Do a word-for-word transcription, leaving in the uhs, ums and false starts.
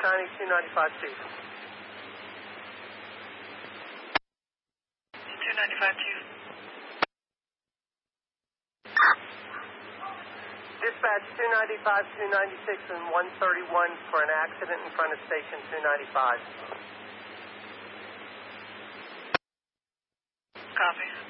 County, two ninety-five Chief. two ninety-five Chief. Dispatch two ninety-five, two ninety-six, and one thirty-one for an accident in front of Station two ninety-five. Copy.